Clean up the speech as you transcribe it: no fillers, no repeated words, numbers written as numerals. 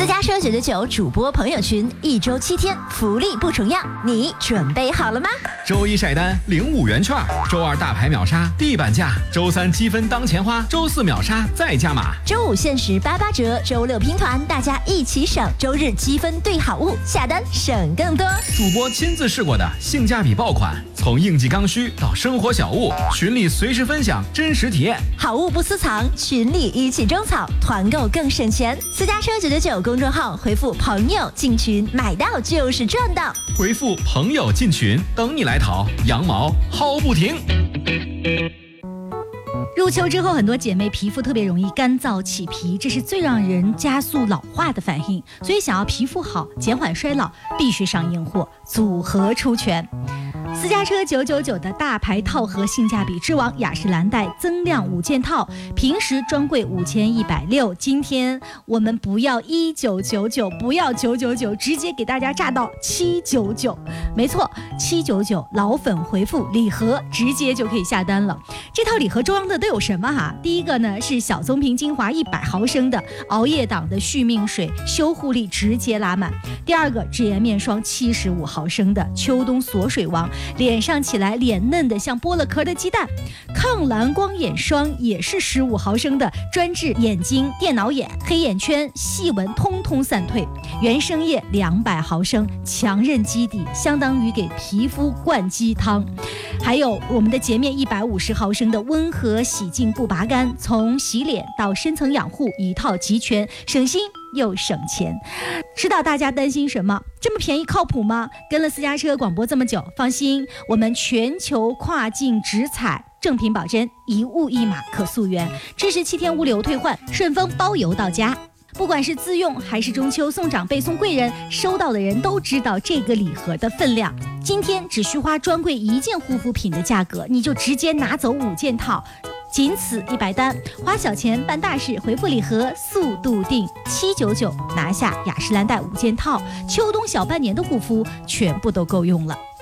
私家车999主播朋友群，1周7天，福利不重样，你准备好了吗？ 周一晒单领5元券，周二大牌秒杀地板价，周三积分当钱花，周四秒杀再加码， 周5限时88折，周6拼团，大家一起省，周日积分兑好物，下单省更多。 主播亲自试过的性价比爆款，从应季刚需到生活小物，群里随时分享真实体验， 好物不私藏，群里一起种草，团购更省钱。私家车999公众号回复朋友进群，买到就是赚到。 回复朋友进群，等你来淘，羊毛薅不停。 入秋之后，很多姐妹皮肤特别容易干燥起皮，这是最让人加速老化的反应。所以想要皮肤好、减缓衰老，必须上硬货，组合出拳。私家车999的大牌套盒性价比之王雅诗兰黛增量5件套，平时专柜5160，今天我们不要1999，不要999，直接给大家炸到799。没错，799，老粉回复礼盒，直接就可以下单了。这套礼盒装的都有什么哈？第一个呢是小棕瓶精华100毫升的熬夜党的续命水，修护力直接拉满。第二个脂颜面霜75毫升的秋冬锁水王，脸上起来脸嫩的像剥了壳的鸡蛋。抗蓝光眼霜也是15毫升的，专治眼睛、电脑眼、黑眼圈、细纹通通散退。原生液200毫升，强韧基底，相当于给皮肤灌鸡汤。还有我们的洁面150毫升的温和洗净不拔干，从洗脸到深层养护一套齐全，省心又省钱。知道大家担心什么？这么便宜靠谱吗？跟了私家车广播这么久，放心，我们全球跨境直采，正品保真，1物1码可溯源，支持7天物流退换，顺丰包邮到家。不管是自用还是中秋送长辈送贵人，收到的人都知道这个礼盒的分量。今天只需花专柜1件护肤品的价格，你就直接拿走5件套，仅此100单，花小钱办大事，回复礼盒速度定799，拿下雅诗兰黛5件套，秋冬小半年的护肤全部都够用了。